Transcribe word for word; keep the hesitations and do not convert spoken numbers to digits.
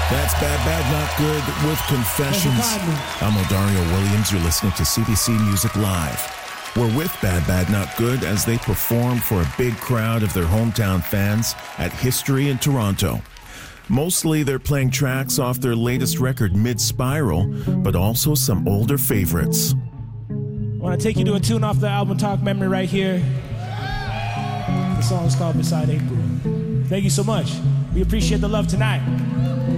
That's Bad Bad Not Good with Confessions. I'm Odario Williams. You're listening to C B C Music Live. We're with Bad Bad Not Good as they perform for a big crowd of their hometown fans at History in Toronto. Mostly they're playing tracks off their latest record, Mid-Spiral, but also some older favorites. I want to take you to a tune off the album Talk Memory right here. The song is called Beside April. Thank you so much. We appreciate the love tonight.